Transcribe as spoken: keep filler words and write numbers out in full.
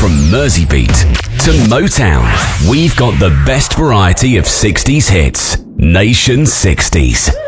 From Merseybeat to Motown, we've got the best variety of sixties hits. Nation sixties.